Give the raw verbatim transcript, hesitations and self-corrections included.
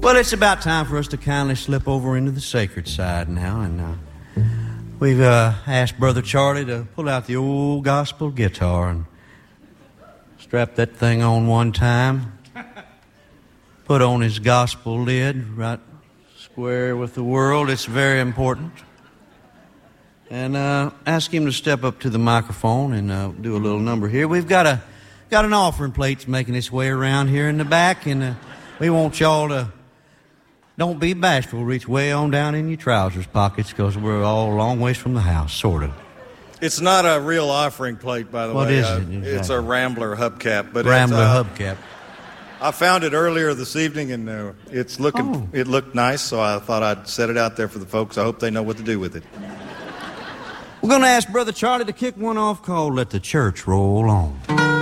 Well, it's about time for us to kindly slip over into the sacred side now, and uh, we've uh, asked Brother Charlie to pull out the old gospel guitar and strap that thing on one time, put on his gospel lid right square with the world. It's very important. And uh, ask him to step up to the microphone and uh, do a little number here. We've got a got an offering plate making its way around here in the back, and uh, we want y'all to, don't be bashful, reach way on down in your trousers pockets, because we're all a long ways from the house, sort of. It's not a real offering plate, by the what way. What is uh, it? Exactly. It's a Rambler hubcap. But Rambler uh, hubcap. I found it earlier this evening, and uh, it's looking. Oh. It looked nice, so I thought I'd set it out there for the folks. I hope they know what to do with it. We're going to ask Brother Charlie to kick one off called Let the Church Roll On.